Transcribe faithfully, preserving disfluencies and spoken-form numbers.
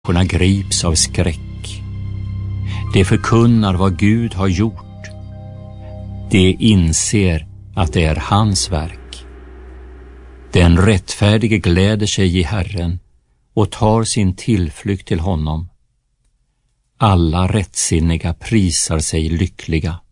Människorna grips av skräck. De förkunnar vad Gud har gjort. De inser att det är hans verk. Den rättfärdige gläder sig i Herren och tar sin tillflykt till honom. Alla rättsinniga prisar sig lyckliga.